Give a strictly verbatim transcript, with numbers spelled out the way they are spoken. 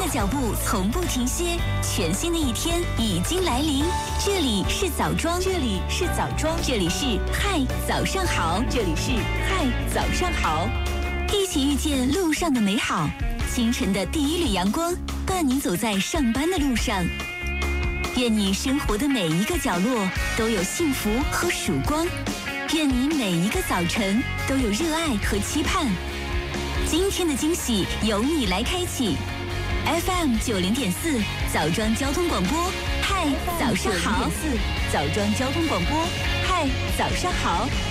的脚步从不停歇，全新的一天已经来临。这里是早庄，这里是早庄，这里是嗨早上好，这里是嗨早上好，一起遇见路上的美好。清晨的第一缕阳光，伴您走在上班的路上。愿你生活的每一个角落都有幸福和曙光，愿你每一个早晨都有热爱和期盼。今天的惊喜由你来开启。F M 九零点四早庄交通广播，嗨，早上好。早庄交通广播，嗨，早上好。